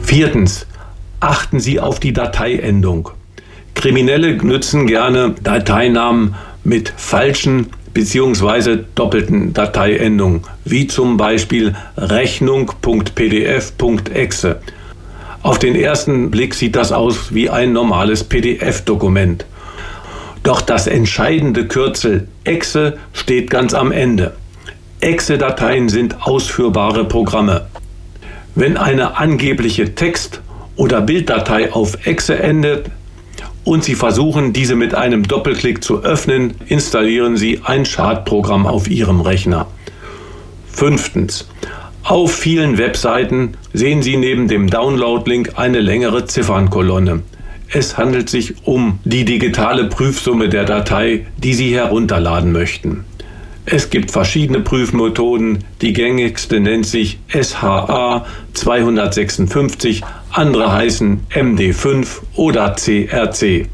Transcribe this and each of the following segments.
Viertens. Achten Sie auf die Dateiendung. Kriminelle nutzen gerne Dateinamen mit falschen bzw. doppelten Dateiendungen, wie zum Beispiel Rechnung.pdf.exe. Auf den ersten Blick sieht das aus wie ein normales PDF-Dokument. Doch das entscheidende Kürzel Exe steht ganz am Ende. Exe-Dateien sind ausführbare Programme. Wenn eine angebliche Text- oder Bilddatei auf Exe endet und Sie versuchen, diese mit einem Doppelklick zu öffnen, installieren Sie ein Schadprogramm auf Ihrem Rechner. Fünftens. Auf vielen Webseiten sehen Sie neben dem Download-Link eine längere Ziffernkolonne. Es handelt sich um die digitale Prüfsumme der Datei, die Sie herunterladen möchten. Es gibt verschiedene Prüfmethoden, die gängigste nennt sich SHA 256, andere heißen MD5 oder CRC.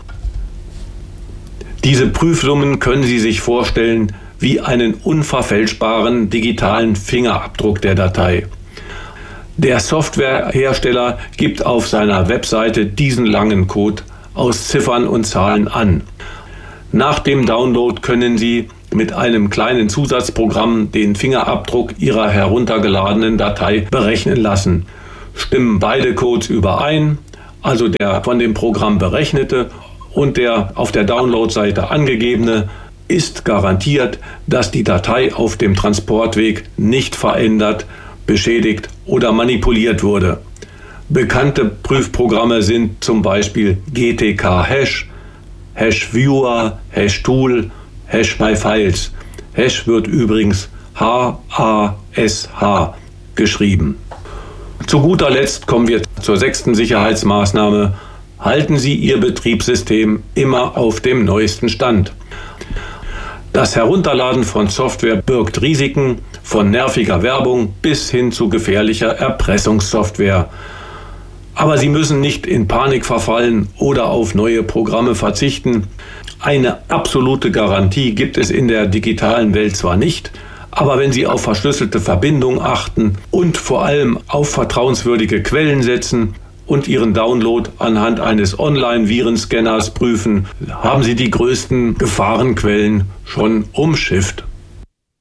Diese Prüfsummen können Sie sich vorstellen wie einen unverfälschbaren digitalen Fingerabdruck der Datei. Der Softwarehersteller gibt auf seiner Webseite diesen langen Code aus Ziffern und Zahlen an. Nach dem Download können Sie mit einem kleinen Zusatzprogramm den Fingerabdruck Ihrer heruntergeladenen Datei berechnen lassen. Stimmen beide Codes überein, also der von dem Programm berechnete und der auf der Download-Seite angegebene, ist garantiert, dass die Datei auf dem Transportweg nicht verändert, beschädigt oder manipuliert wurde. Bekannte Prüfprogramme sind zum Beispiel GTK-Hash, HashViewer, HashTool, HashMyFiles. Hash wird übrigens H-A-S-H geschrieben. Zu guter Letzt kommen wir zur 6. Sicherheitsmaßnahme. Halten Sie Ihr Betriebssystem immer auf dem neuesten Stand. Das Herunterladen von Software birgt Risiken, von nerviger Werbung bis hin zu gefährlicher Erpressungssoftware. Aber Sie müssen nicht in Panik verfallen oder auf neue Programme verzichten. Eine absolute Garantie gibt es in der digitalen Welt zwar nicht, aber wenn Sie auf verschlüsselte Verbindungen achten und vor allem auf vertrauenswürdige Quellen setzen und Ihren Download anhand eines Online-Virenscanners prüfen, haben Sie die größten Gefahrenquellen schon umschifft.